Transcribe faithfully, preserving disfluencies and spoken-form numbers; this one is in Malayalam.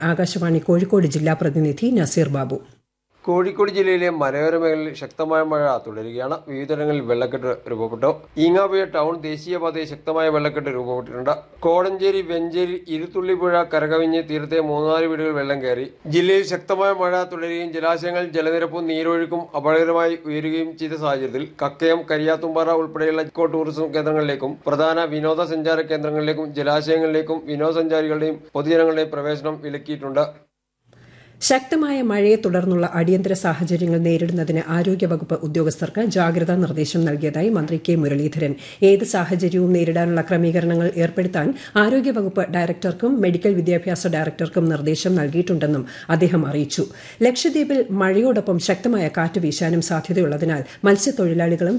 ആകാശവാണി കോഴിക്കോട് ജില്ലാ പ്രതിനിധി നസീർ ബാബു. കോഴിക്കോട് ജില്ലയിലെ മലയോര മേഖലയിൽ ശക്തമായ മഴ തുടരുകയാണ്. വിവിധയിടങ്ങളിൽ വെള്ളക്കെട്ട് രൂപപ്പെട്ടു. ഈങ്ങാപ്പുഴ ടൗൺ ദേശീയപാതയിൽ ശക്തമായ വെള്ളക്കെട്ട് രൂപപ്പെട്ടിട്ടുണ്ട്. കോടഞ്ചേരി വെഞ്ചേരി ഇരുത്തുള്ളിപ്പുഴ കരകവിഞ്ഞ് തീരത്തെ മൂന്നാല് വീടുകൾ വെള്ളം കയറി. ജില്ലയിൽ ശക്തമായ മഴ തുടരുകയും ജലാശയങ്ങളിൽ ജലനിരപ്പും നീരൊഴുക്കും അപകടകരമായി ഉയരുകയും ചെയ്ത സാഹചര്യത്തിൽ കക്കയം, കരിയാത്തുംപാറ ഉൾപ്പെടെയുള്ള ഇക്കോ ടൂറിസം കേന്ദ്രങ്ങളിലേക്കും പ്രധാന വിനോദസഞ്ചാര കേന്ദ്രങ്ങളിലേക്കും ജലാശയങ്ങളിലേക്കും വിനോദസഞ്ചാരികളുടെയും പൊതുജനങ്ങളുടെയും പ്രവേശനം വിലക്കിയിട്ടുണ്ട്. ശക്തമായ മഴയെ തുടർന്നുള്ള അടിയന്തര സാഹചര്യങ്ങൾ നേരിടുന്നതിന് ആരോഗ്യവകുപ്പ് ഉദ്യോഗസ്ഥർക്ക് ജാഗ്രതാ നിർദ്ദേശം നൽകിയതായി മന്ത്രി കെ മുരളീധരൻ. ഏത് സാഹചര്യവും നേരിടാനുള്ള ക്രമീകരണങ്ങൾ ഏർപ്പെടുത്താൻ ആരോഗ്യവകുപ്പ് ഡയറക്ടർക്കും മെഡിക്കൽ വിദ്യാഭ്യാസ ഡയറക്ടർക്കും നിർദ്ദേശം നൽകിയിട്ടുണ്ടെന്നും അദ്ദേഹം അറിയിച്ചു. ലക്ഷദ്വീപിൽ മഴയോടൊപ്പം ശക്തമായ കാറ്റ് വീശാനും സാധ്യതയുള്ളതിനാൽ മത്സ്യത്തൊഴിലാളികളും